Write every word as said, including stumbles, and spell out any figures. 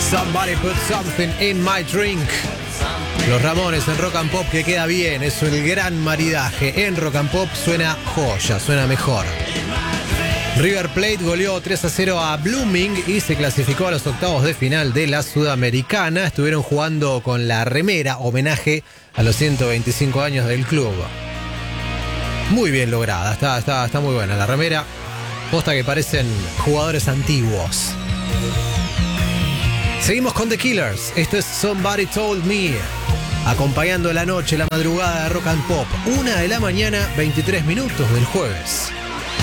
Somebody put something in my drink. Los Ramones en Rock and Pop, que queda bien, es el gran maridaje. En Rock and Pop suena joya, suena mejor. River Plate goleó tres a cero a Blooming y se clasificó a los octavos de final de la Sudamericana. Estuvieron jugando con la remera, homenaje a los ciento veinticinco años del club. Muy bien lograda, está, está, está muy buena la remera. Posta que parecen jugadores antiguos. Seguimos con The Killers. Esto es Somebody Told Me. Acompañando la noche, la madrugada de Rock and Pop. Una de la mañana, veintitrés minutos del jueves.